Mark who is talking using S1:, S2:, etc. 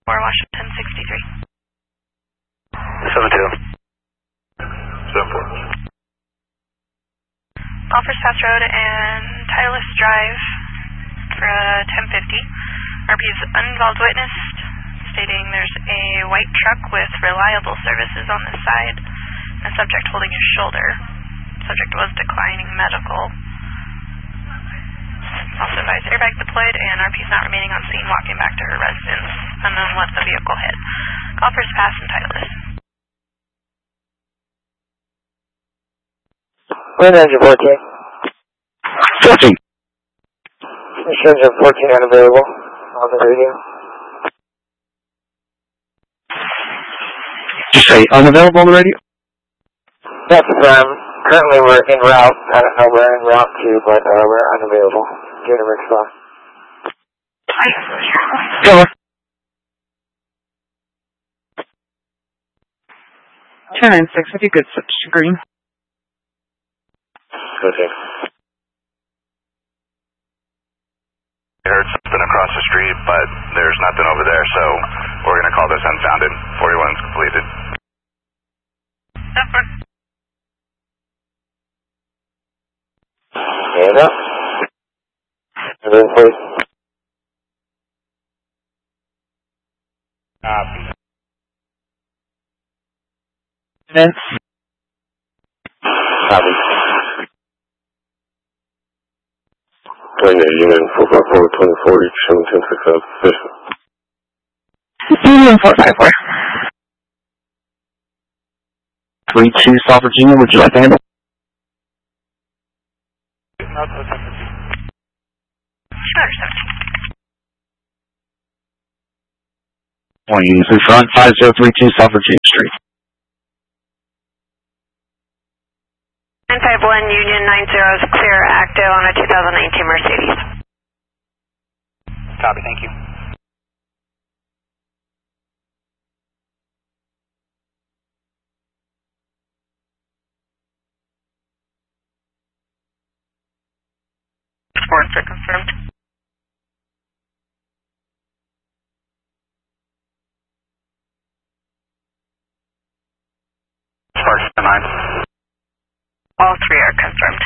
S1: 4 Washington 63.
S2: 7-2. 7-4.
S1: Golfers Pass Road and Tireless Drive for 1050. RP's uninvolved witness stating there's a white truck with reliable services on the side. A subject holding his shoulder. Subject was declining medical. Also advised airbag deployed and RP's not remaining on scene, walking back to her residence. Unknown what the vehicle hit. Golfers Pass and Tireless.
S3: Wind engine 14.
S4: 14.
S3: Engine 14 unavailable on the radio.
S4: Did you say unavailable on the radio?
S3: Yes, currently we're en route. I don't know where en route to, but we're unavailable. Get a response.
S4: Go.
S5: 10-6, if you could switch to green.
S2: Okay. I heard something across the street, but there's nothing over there, so we're going to call this unfounded. 41's completed.
S3: Hand up. And then please.
S5: Then.
S3: Copy.
S2: Union 454 each 710 position.
S5: Union 454.
S4: 3-2 South Virginia, would you like to handle?
S1: Sure,
S4: 1 Union 3 front, 5032 South Virginia Street.
S1: 951 Union 90 is clear active on a 2019 Mercedes.
S2: Copy, thank you.
S1: Sports are confirmed.
S2: Sparks 9.
S1: All 3 are confirmed.